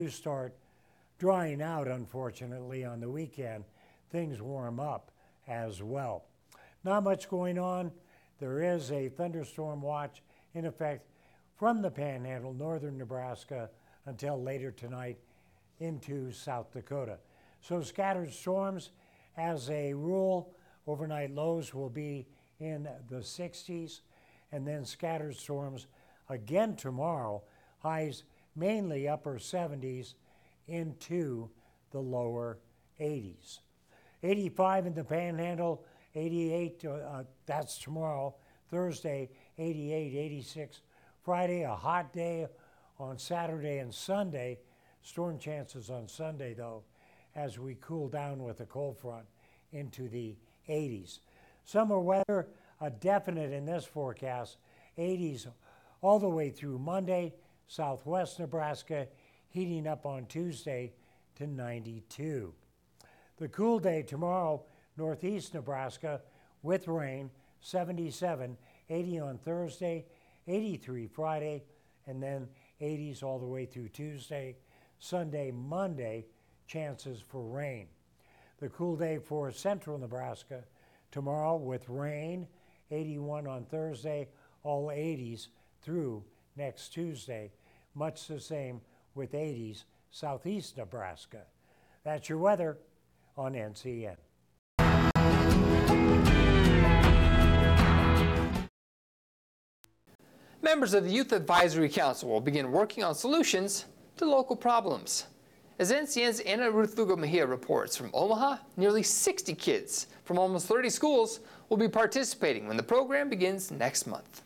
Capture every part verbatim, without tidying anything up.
start drying out, unfortunately, on the weekend. Things warm up as well. Not much going on. There is a thunderstorm watch in effect from the Panhandle, northern Nebraska, until later tonight into South Dakota. So scattered storms, as a rule, overnight lows will be in the sixties, and then scattered storms again tomorrow, highs mainly upper seventies into the lower eighties. eighty-five in the Panhandle, eighty-eight, uh, that's tomorrow, Thursday, eighty-eight, eighty-six. Friday, a hot day on Saturday and Sunday. Storm chances on Sunday, though, as we cool down with a cold front into the eighties. Summer weather, a definite in this forecast, eighties all the way through Monday. Southwest Nebraska heating up on Tuesday to ninety-two. The cool day tomorrow, northeast Nebraska with rain, seventy-seven, eighty on Thursday, eighty-three Friday, and then eighties all the way through Tuesday. Sunday, Monday, chances for rain. The cool day for central Nebraska tomorrow with rain, eighty-one on Thursday, all eighties through next Tuesday. Much the same with eighties southeast Nebraska. That's your weather on N C N. Members of the Youth Advisory Council will begin working on solutions to local problems. As N C N's Ana Ruth Lugo Mejia reports from Omaha, nearly sixty kids from almost thirty schools will be participating when the program begins next month.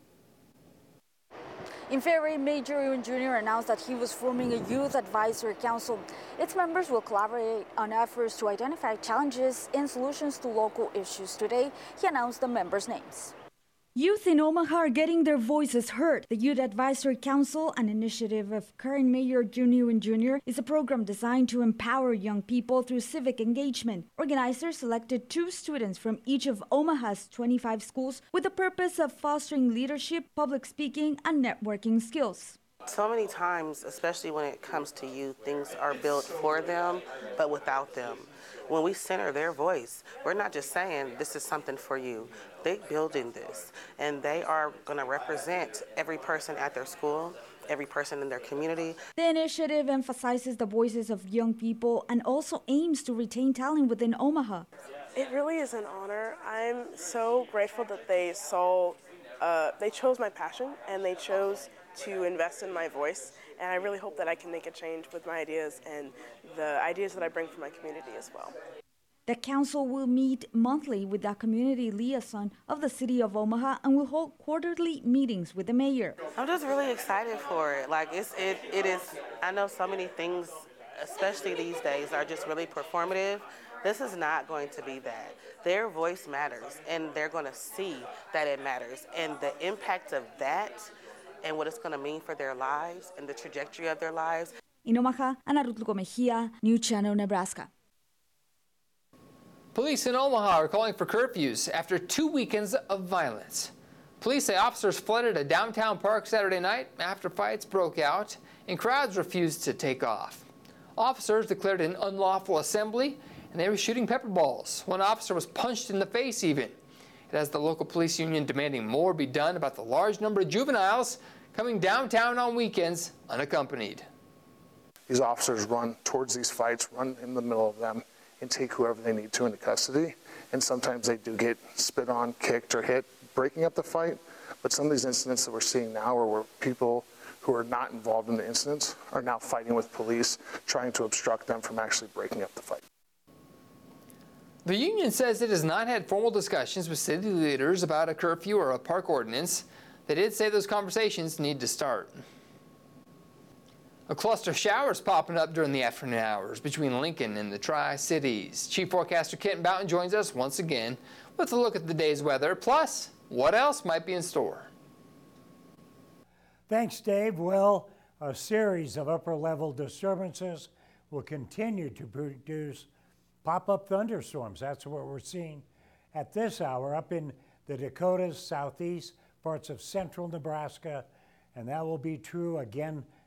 In February, Major Ewan Junior announced that he was forming a youth advisory council. Its members will collaborate on efforts to identify challenges and solutions to local issues. Today, he announced the members' names. Youth in Omaha are getting their voices heard. The Youth Advisory Council, an initiative of current Mayor June Ewan Junior, is a program designed to empower young people through civic engagement. Organizers selected two students from each of Omaha's twenty-five schools with the purpose of fostering leadership, public speaking, and networking skills. So many times, especially when it comes to youth, things are built for them, but without them. When we center their voice, we're not just saying this is something for you. They're building this, and they are going to represent every person at their school, every person in their community. The initiative emphasizes the voices of young people and also aims to retain talent within Omaha. It really is an honor. I'm so grateful that they saw, uh, they chose my passion and they chose to invest in my voice, and I really hope that I can make a change with my ideas and the ideas that I bring from my community as well. The council will meet monthly with the community liaison of the city of Omaha and will hold quarterly meetings with the mayor. I'm just really excited for it. Like it's it it is. I know so many things, especially these days, are just really performative. This is not going to be that. Their voice matters, and they're going to see that it matters, and the impact of that and what it's going to mean for their lives and the trajectory of their lives. In Omaha, Ana Ruth Lugo Mejia, News Channel, Nebraska. Police in Omaha are calling for curfews after two weekends of violence. Police say officers flooded a downtown park Saturday night after fights broke out and crowds refused to take off. Officers declared an unlawful assembly and they were shooting pepper balls. One officer was punched in the face even. It has the local police union demanding more be done about the large number of juveniles coming downtown on weekends unaccompanied. These officers run towards these fights, run in the middle of them, and take whoever they need to into custody. And sometimes they do get spit on, kicked, or hit, breaking up the fight. But some of these incidents that we're seeing now are where people who are not involved in the incidents are now fighting with police, trying to obstruct them from actually breaking up the fight. The union says it has not had formal discussions with city leaders about a curfew or a park ordinance. They did say those conversations need to start. A cluster of showers popping up during the afternoon hours between Lincoln and the Tri-Cities. Chief Forecaster Kent Boughton joins us once again with a look at the day's weather, plus what else might be in store. Thanks, Dave. Well, a series of upper-level disturbances will continue to produce pop-up thunderstorms. That's what we're seeing at this hour up in the Dakotas, southeast, parts of central Nebraska, and that will be true again